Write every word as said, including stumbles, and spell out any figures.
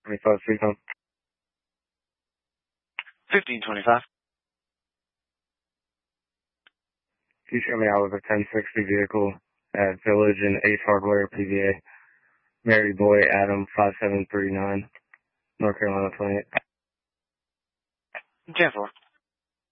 twenty-five, three phone. fifteen twenty-five. Can you show me out with a ten sixty vehicle at Village and Ace Hardware, P V A? Mary Boy Adam five seven three nine, North Carolina twenty-eight. ten four.